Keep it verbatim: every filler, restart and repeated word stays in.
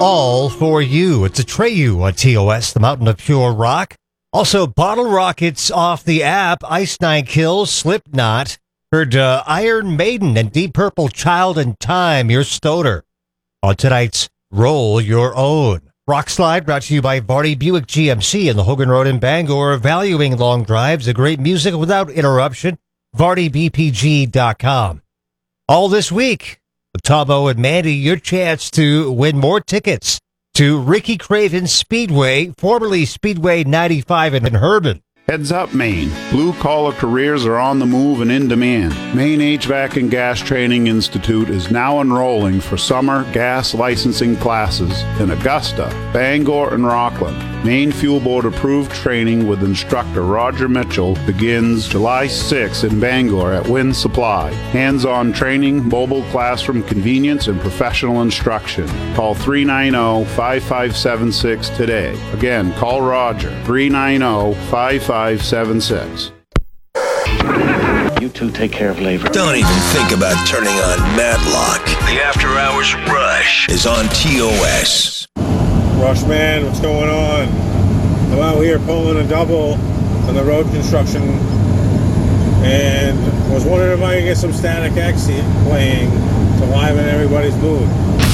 all for you. It's Atreyu on T O S, the mountain of pure rock. Also, Bottle Rockets off the app, Ice Nine Kills, Slipknot. Heard uh, Iron Maiden and Deep Purple, Child in Time, your stoner. On tonight's Roll Your Own. Rock Slide brought to you by Vardy Buick G M C in the Hogan Road in Bangor. Valuing long drives and great music without interruption. Vardy B P G dot com. All this week, Tomo and Mandy, your chance to win more tickets to Ricky Craven Speedway, formerly Speedway ninety-five in Herman. Heads up, Maine. Blue-collar careers are on the move and in demand. Maine H V A C and Gas Training Institute is now enrolling for summer gas licensing classes in Augusta, Bangor, and Rockland. Maine Fuel Board approved training with instructor Roger Mitchell begins July sixth in Bangor at Wynn Supply. Hands-on training, mobile classroom convenience, and professional instruction. Call three nine zero, five five seven six today. Again, call Roger, three nine zero, five five seven six. You two take care of labor. Don't even think about turning on Matlock. The After Hours Rush is on T O S. Rush man, what's going on? I'm out here pulling a double on the road construction and was wondering if I could get some Static X playing to liven everybody's mood.